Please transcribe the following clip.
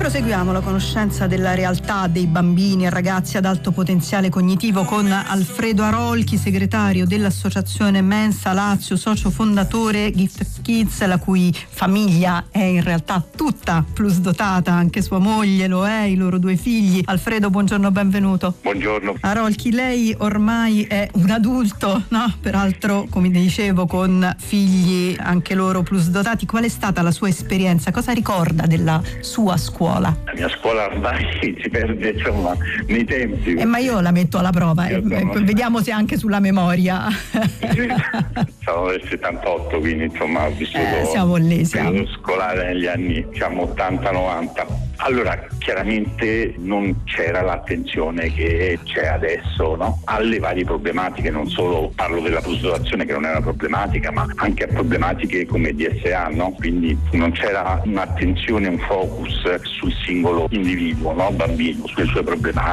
Proseguiamo la conoscenza della realtà dei bambini e ragazzi ad alto potenziale cognitivo con Alfredo Arolchi, segretario dell'associazione Mensa Lazio, socio fondatore Gift Kids, la cui famiglia è in realtà tutta plus dotata, anche sua moglie lo è, i loro 2 figli. Alfredo, buongiorno, benvenuto. Buongiorno. Arolchi, lei ormai è un adulto, no? Peraltro, come dicevo, con figli anche loro plus dotati. Qual è stata la sua esperienza? Cosa ricorda della sua scuola? La mia scuola ormai si perde, insomma, nei tempi. Ma io la metto alla prova, vediamo se anche sulla memoria. Sono del 78, quindi insomma ho vissuto siamo lì, il periodo scolare negli anni 80-90. Allora, chiaramente non c'era l'attenzione che c'è adesso, no? Alle varie problematiche, non solo parlo della plusdotazione che non è una problematica, ma anche a problematiche come DSA, no? Quindi non c'era un'attenzione, un focus sul singolo individuo, no? Bambino, sulle sue problematiche.